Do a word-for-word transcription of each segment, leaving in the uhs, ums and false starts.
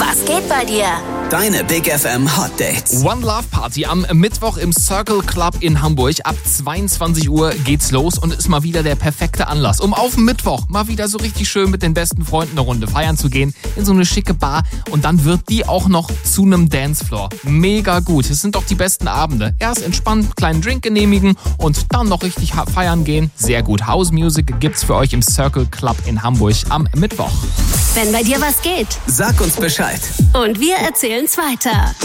Was geht bei dir? Deine Big F M Hot Dates. One Love Party am Mittwoch im Circle Club in Hamburg. Ab zweiundzwanzig Uhr geht's los und ist mal wieder der perfekte Anlass, um auf den Mittwoch mal wieder so richtig schön mit den besten Freunden eine Runde feiern zu gehen. In so eine schicke Bar. Und dann wird die auch noch zu einem Dancefloor. Mega gut. Es sind doch die besten Abende. Erst entspannt, kleinen Drink genehmigen und dann noch richtig feiern gehen. Sehr gut. House Music gibt's für euch im Circle Club in Hamburg am Mittwoch. Wenn bei dir was geht. Sag uns Bescheid. Und wir erzählen's weiter.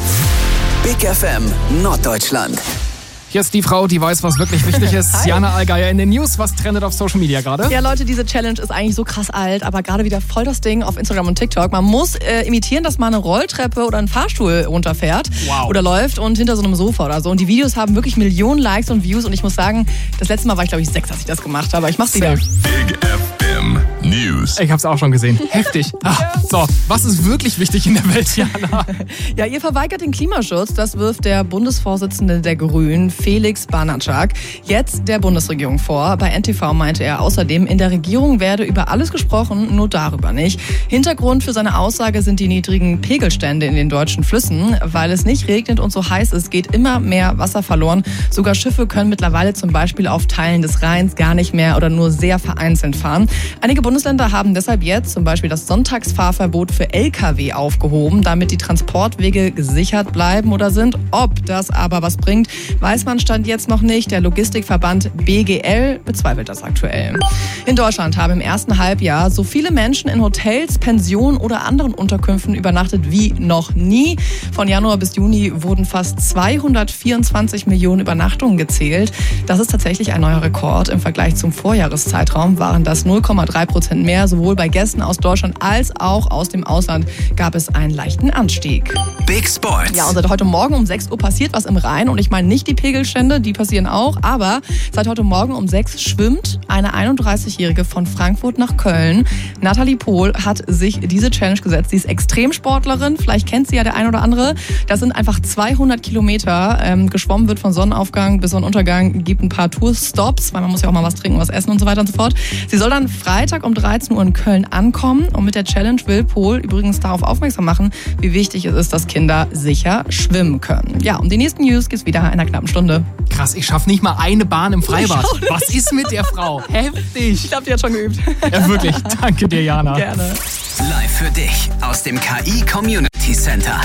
Big F M Norddeutschland. Hier ist die Frau, die weiß, was wirklich wichtig ist. Hi. Jana Allgeier in den News. Was trendet auf Social Media gerade? Ja, Leute, diese Challenge ist eigentlich so krass alt, aber gerade wieder voll das Ding auf Instagram und TikTok. Man muss äh, imitieren, dass man eine Rolltreppe oder einen Fahrstuhl runterfährt Wow. oder läuft und hinter so einem Sofa oder so. Und die Videos haben wirklich Millionen Likes und Views. Und ich muss sagen, das letzte Mal war ich, glaube ich, sechs, als ich das gemacht habe. Aber ich mach's wieder. Big F M News. Ich hab's auch schon gesehen. Heftig. Ah, so, was ist wirklich wichtig in der Welt, Jana? Ja, ihr verweigert den Klimaschutz. Das wirft der Bundesvorsitzende der Grünen, Felix Barnatschak, jetzt der Bundesregierung vor. Bei N T V meinte er außerdem, in der Regierung werde über alles gesprochen, nur darüber nicht. Hintergrund für seine Aussage sind die niedrigen Pegelstände in den deutschen Flüssen. Weil es nicht regnet und so heiß ist, geht immer mehr Wasser verloren. Sogar Schiffe können mittlerweile zum Beispiel auf Teilen des Rheins gar nicht mehr oder nur sehr vereinzelt fahren. Einige Bundesländer haben deshalb jetzt zum Beispiel das Sonntagsfahrverbot für L K W aufgehoben, damit die Transportwege gesichert bleiben oder sind. Ob das aber was bringt, weiß man Stand jetzt noch nicht. Der Logistikverband B G L bezweifelt das aktuell. In Deutschland haben im ersten Halbjahr so viele Menschen in Hotels, Pensionen oder anderen Unterkünften übernachtet wie noch nie. Von Januar bis Juni wurden fast zweihundertvierundzwanzig Millionen Übernachtungen gezählt. Das ist tatsächlich ein neuer Rekord. Im Vergleich zum Vorjahreszeitraum waren das null Komma drei Prozent mehr. Sowohl bei Gästen aus Deutschland als auch aus dem Ausland gab es einen leichten Anstieg. Big Sports. Ja, und seit heute Morgen um sechs Uhr passiert was im Rhein. Und ich meine nicht die Pegelstände, die passieren auch. Aber seit heute Morgen um sechs schwimmt eine einunddreißigjährige von Frankfurt nach Köln. Nathalie Pohl hat sich diese Challenge gesetzt. Sie ist Extremsportlerin. Vielleicht kennt sie ja der ein oder andere. Das sind einfach zweihundert Kilometer. Ähm, geschwommen wird von Sonnenaufgang bis Sonnenuntergang. Gibt ein paar Tourstops, weil man muss ja auch mal was trinken, was essen und so weiter und so fort. Sie soll dann Freitag um dreizehn Uhr in Köln ankommen. Und mit der Challenge will Pohl übrigens darauf aufmerksam machen, wie wichtig es ist, dass Kinder sicher schwimmen können. Ja, um die nächsten News geht's wieder in einer knappen Stunde. Krass, ich schaff nicht mal eine Bahn im Freibad. Was ist mit der Frau? Heftig. Ich glaube, die hat schon geübt. Ja, wirklich. Danke dir, Jana. Gerne. Live für dich aus dem K I Community Center.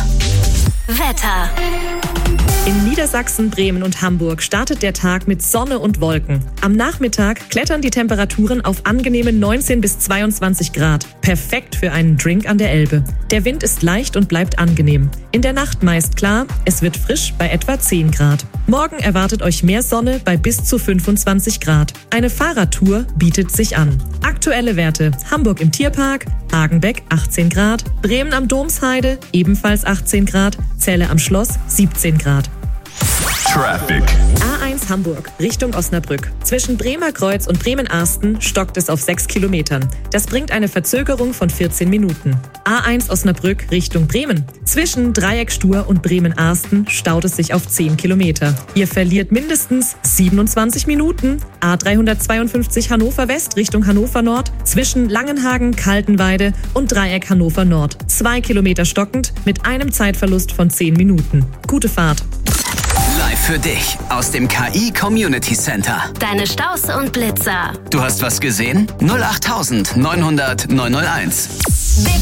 Wetter. In Niedersachsen, Bremen und Hamburg startet der Tag mit Sonne und Wolken. Am Nachmittag klettern die Temperaturen auf angenehme neunzehn bis zweiundzwanzig Grad. Perfekt für einen Drink an der Elbe. Der Wind ist leicht und bleibt angenehm. In der Nacht meist klar, es wird frisch bei etwa zehn Grad. Morgen erwartet euch mehr Sonne bei bis zu fünfundzwanzig Grad. Eine Fahrradtour bietet sich an. Aktuelle Werte: Hamburg im Tierpark, Hagenbeck achtzehn Grad, Bremen am Domsheide ebenfalls achtzehn Grad, Celle am Schloss siebzehn Grad. Traffic. A eins Hamburg, Richtung Osnabrück. Zwischen Bremer Kreuz und Bremen-Arsten stockt es auf sechs Kilometern. Das bringt eine Verzögerung von vierzehn Minuten. A eins Osnabrück Richtung Bremen. Zwischen Dreieckstur und Bremen-Arsten staut es sich auf zehn Kilometer. Ihr verliert mindestens siebenundzwanzig Minuten. A dreihundertzweiundfünfzig Hannover West Richtung Hannover Nord. Zwischen Langenhagen, Kaltenweide und Dreieck Hannover Nord. Zwei Kilometer stockend mit einem Zeitverlust von zehn Minuten. Gute Fahrt. Live für dich aus dem K I Community Center. Deine Staus und Blitzer. Du hast was gesehen? null acht neunhundert neunhunderteins.